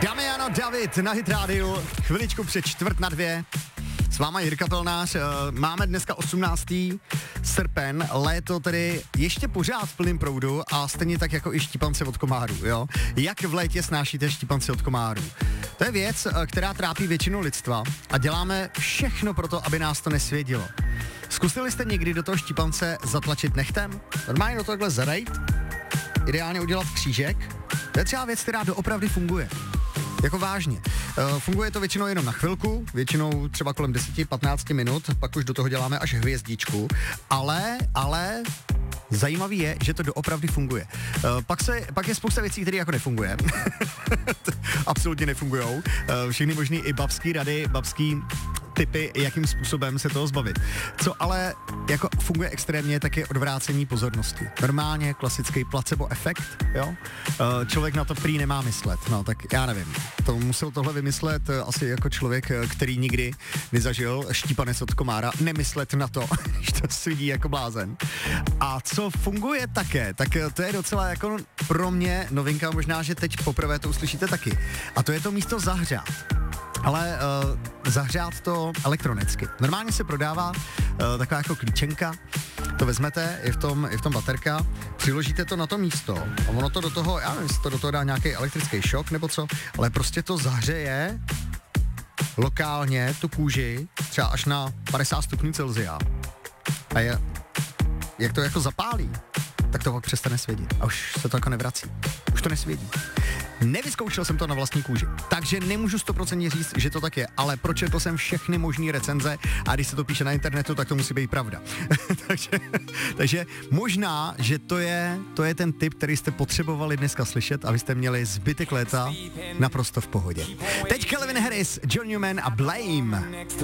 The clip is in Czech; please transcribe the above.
Dámy a David na Hit Radio, chviličku před 1:45. S váma Jirka Pelnář, máme dneska 18. srpen, léto tedy ještě pořád v plném proudu a stejně tak jako i štípance od komárů, jo. Jak v létě snášíte štípance od komárů? To je věc, která trápí většinu lidstva a děláme všechno pro to, aby nás to nesvědilo. Zkusili jste někdy do toho štípance zatlačit nechtem? Normálně do tohle zadejt? Ideálně udělat křížek? To je třeba věc, která doopravdy funguje. Jako vážně. Funguje to většinou jenom na chvilku, většinou třeba kolem 10-15 minut, pak už do toho děláme až hvězdičku, ale zajímavý je, že to doopravdy funguje. Pak je spousta věcí, které jako nefunguje. Absolutně nefungujou. Všechny možný i babský rady, babský tipy, jakým způsobem se toho zbavit. Co ale jako funguje extrémně, tak je odvrácení pozornosti. Normálně klasický placebo efekt, jo? Člověk na to prý nemá myslet, no tak já nevím. To musel tohle vymyslet asi jako člověk, který nikdy nezažil štípanec od komára, nemyslet na to, že to svidí jako blázen. A co funguje také, tak to je docela jako pro mě novinka, možná, že teď poprvé to uslyšíte taky. A to je to místo zahřát. Ale zahřát to elektronicky. Normálně se prodává taková jako klíčenka, to vezmete, je v tom baterka, přiložíte to na to místo a ono to do toho, já nevím, jestli to do toho dá nějaký elektrický šok nebo co, ale prostě to zahřeje lokálně tu kůži třeba až na 50 stupňů Celsia. A jak to jako zapálí, tak to pak přestane svědit a už se to jako nevrací. Už to nesvědí. Nevyzkoušel jsem to na vlastní kůži, takže nemůžu 100% říct, že to tak je, ale pročetl jsem všechny možné recenze a když se to píše na internetu, tak to musí být pravda. takže možná, že to je ten tip, který jste potřebovali dneska slyšet, abyste měli zbytek léta naprosto v pohodě. Teď Calvin Harris, John Newman a Blame.